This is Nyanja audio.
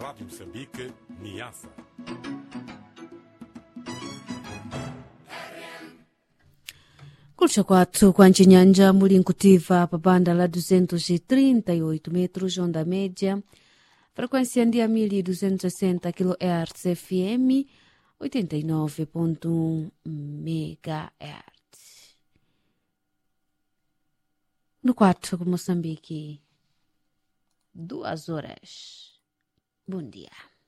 Rádio Moçambique, Niassa. Kulcha kwathu kwa Nchinyanja muli nkutiva pa banda la 238 metros onda média, frequência ndi 1260 kHz FM, 89.1 MHz. No quarto com Moçambique, 2 horas. Bom dia.